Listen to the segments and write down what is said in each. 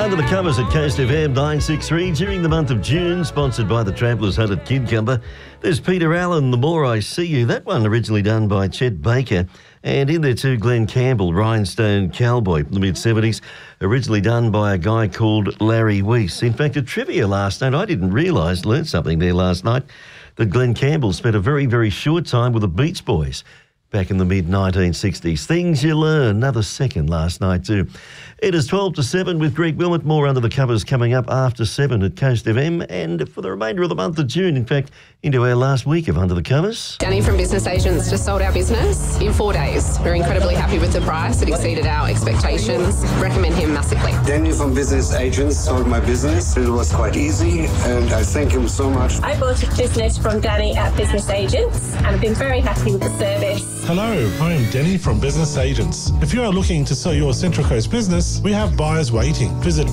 Under the Covers at Coast FM 963 during the month of June, sponsored by the Tramplers Hut at Kidcumber. There's Peter Allen, The More I See You. That one originally done by Chet Baker. And in there too, Glenn Campbell, Rhinestone Cowboy from the mid-70s, originally done by a guy called Larry Weiss. In fact, a trivia last night, I didn't realise, learned something there last night, that Glenn Campbell spent a very, very short time with the Beach Boys back in the mid-1960s. Things you learn. Another second last night too. It is 12 to 7 with Greg Wilmot. More Under the Covers coming up after 7 at Coast FM and for the remainder of the month of June. In fact, into our last week of Under the Covers. Danny from Business Agents just sold our business in 4 days. We're incredibly happy with the price. It exceeded our expectations. Recommend him massively. Danny from Business Agents sold my business. It was quite easy and I thank him so much. I bought a business from Danny at Business Agents and I've been very happy with the service. Hello, I am Danny from Business Agents. If you are looking to sell your Central Coast business, we have buyers waiting. Visit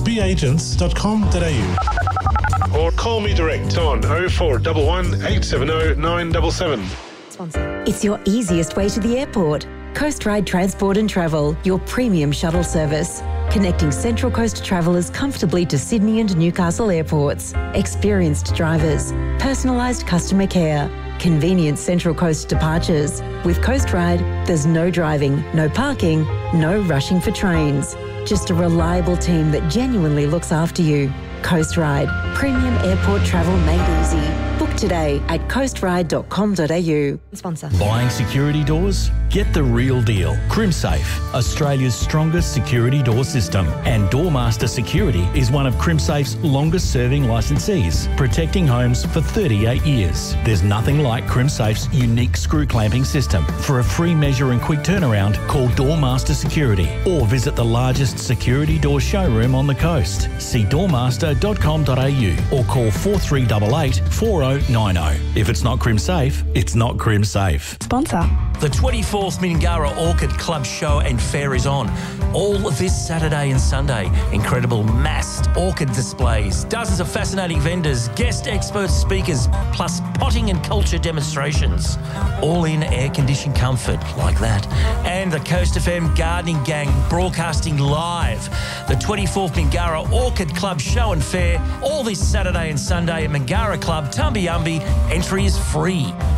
beagents.com.au or call me direct on 0411 870 977. It's your easiest way to the airport. Coast Ride Transport and Travel, your premium shuttle service. Connecting Central Coast travellers comfortably to Sydney and Newcastle airports. Experienced drivers, personalised customer care, convenient Central Coast departures. With Coast Ride, there's no driving, no parking, no rushing for trains. Just a reliable team that genuinely looks after you. Coast Ride, premium airport travel made easy. Book today at coastride.com.au. Sponsor. Buying security doors? Get the real deal. CrimSafe, Australia's strongest security door system. And Doormaster Security is one of CrimSafe's longest serving licensees, protecting homes for 38 years. There's nothing like CrimSafe's unique screw clamping system. For a free measure and quick turnaround, call Doormaster Security or visit the largest security door showroom on the coast. See doormaster.com.au or call 4388 4090. If it's not CrimSafe, it's not CrimSafe. Sponsor. The 24th Mingara Orchid Club Show and Fair is on. All this Saturday and Sunday. Incredible massed orchid displays, dozens of fascinating vendors, guest expert speakers, plus potting and culture demonstrations. All in air-conditioned comfort like that. And the Coast FM Gardening Gang broadcasting live. The 24th Mingara Orchid Club Show and Fair, all this Saturday and Sunday at Mingara Club, Tumbiumbi. Entry is free.